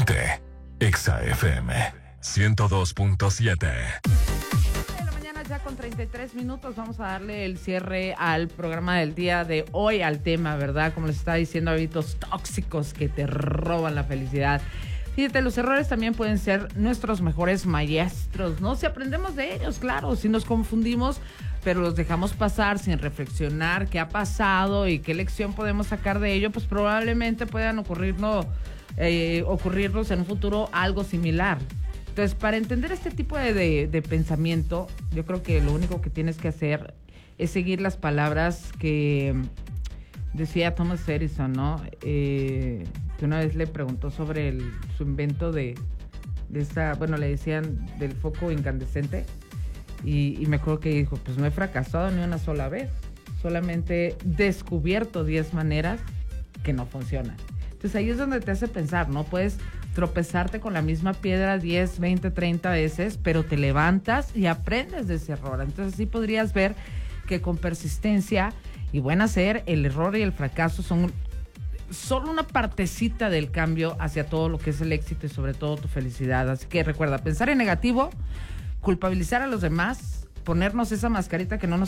Ponte Exa FM 102.7. De la mañana ya con 33 minutos vamos a darle el cierre al programa del día de hoy, al tema, ¿verdad? Como les estaba diciendo, hábitos tóxicos que te roban la felicidad. Fíjate, los errores también pueden ser nuestros mejores maestros, ¿no? Si aprendemos de ellos, claro, si nos confundimos, pero los dejamos pasar sin reflexionar qué ha pasado y qué lección podemos sacar de ello, pues probablemente puedan ocurrirnos en un futuro algo similar. Entonces, para entender este tipo de pensamiento, yo creo que lo único que tienes que hacer es seguir las palabras que decía Thomas Edison, ¿no? Que una vez le preguntó sobre su invento de esa, bueno, le decían del foco incandescente, y me acuerdo que dijo, pues no he fracasado ni una sola vez, solamente he descubierto 10 maneras que no funcionan. Entonces ahí es donde te hace pensar, ¿no? Puedes tropezarte con la misma piedra 10, 20, 30 veces, pero te levantas y aprendes de ese error. Entonces sí podrías ver que con persistencia y buen hacer, el error y el fracaso son solo una partecita del cambio hacia todo lo que es el éxito y sobre todo tu felicidad. Así que recuerda, pensar en negativo, culpabilizar a los demás, ponernos esa mascarita que no nos